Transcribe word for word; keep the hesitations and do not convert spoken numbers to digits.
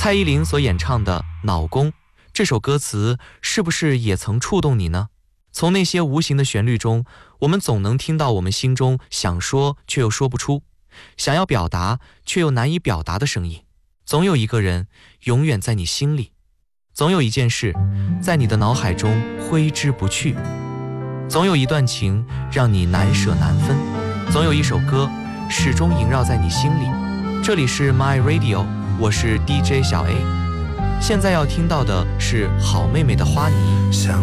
蔡依林所演唱的《脑公》这首歌词，是不是也曾触动你呢？从那些无形的旋律中，我们总能听到我们心中想说却又说不出，想要表达却又难以表达的声音。总有一个人永远在你心里，总有一件事在你的脑海中挥之不去，总有一段情让你难舍难分，总有一首歌始终萦绕在你心里。这里是 My Radio， 我是 D J 小 A。 现在要听到的是好妹妹的花泥。 想